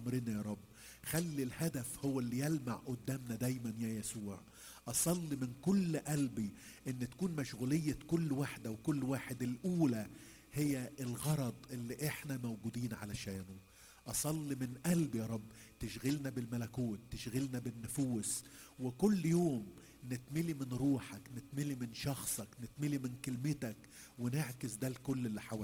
عمرنا يا رب. خلي الهدف هو اللي يلمع قدامنا دايما يا يسوع. أصلي من كل قلبي إن تكون مشغولية كل واحدة وكل واحد الأولى هي الغرض اللي إحنا موجودين علشانه. أصلي من قلبي يا رب تشغلنا بالملكوت، تشغلنا بالنفوس، وكل يوم نتملي من روحك، نتملي من شخصك، نتملي من كلمتك، ونعكس ده لكل اللي حوالينا.